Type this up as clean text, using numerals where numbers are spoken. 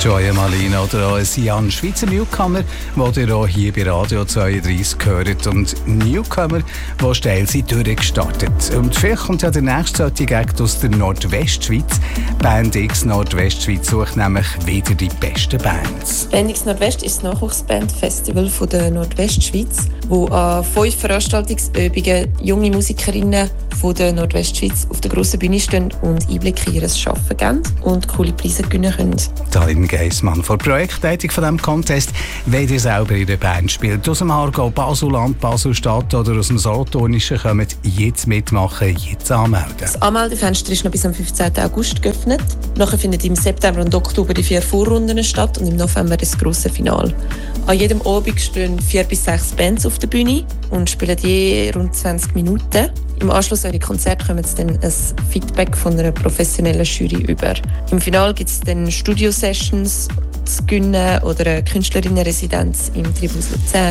Joya Malina oder auch Jan, Schweizer Newcomer, die ihr auch hier bei Radio 32 gehört. Und Newcomer, die steil sind durchgestartet. Und vielleicht kommt ja der nächste solche Act aus der Nordwestschweiz. Band X Nordwestschweiz sucht nämlich wieder die besten Bands. Band X Nordwest ist das Nachwuchsbandfestival von der Nordwestschweiz, wo an 5 Veranstaltungsübungen junge Musikerinnen von der Nordwestschweiz auf der grossen Bühne stehen und Einblick in ihr Arbeiten geben und coole Preise gewinnen können. Talin Geissmann von der Projektleitung von diesem Contest. Wenn ihr selber in der Band spielt, aus dem Aargau, Baselland, Baselstadt oder aus dem Solothurnischen, könnt jetzt mitmachen, jetzt anmelden. Das Anmeldefenster ist noch bis am 15. August geöffnet. Nachher finden im September und Oktober die 4 Vorrunden statt und im November das grosse Finale. An jedem Abend stehen 4 bis 6 Bands auf der Bühne und spielen je rund 20 Minuten. Im Anschluss an die Konzerte kommen Sie dann ein Feedback von einer professionellen Jury über. Im Finale gibt es dann Studio-Sessions zu gewinnen oder eine Künstlerinnenresidenz im Tribus Luzern.